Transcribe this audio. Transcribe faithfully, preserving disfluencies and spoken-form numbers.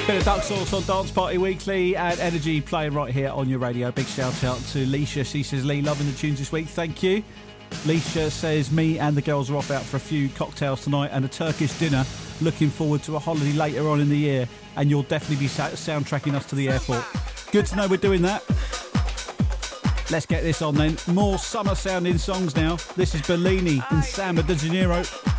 Bit of Duck Sauce on Dance Party Weekly and Energy playing right here on your radio. Big shout out to Leisha. She says, Lee, loving the tunes this week. Thank you. Leisha says, me and the girls are off out for a few cocktails tonight and a Turkish dinner. Looking forward to a holiday later on in the year, and you'll definitely be soundtracking us to the airport. Good to know we're doing that. Let's get this on then. More summer sounding songs now. This is Bellini and Samba de Janeiro.